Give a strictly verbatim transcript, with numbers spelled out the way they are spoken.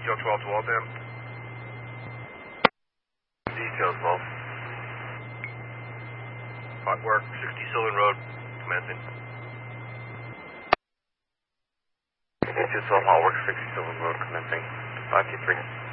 Detail twelve to Waltham. Detail twelve. Hot work, sixty Sylvan Road, commencing. Detail twelve, hot work, sixty Sylvan Road, commencing. five two three.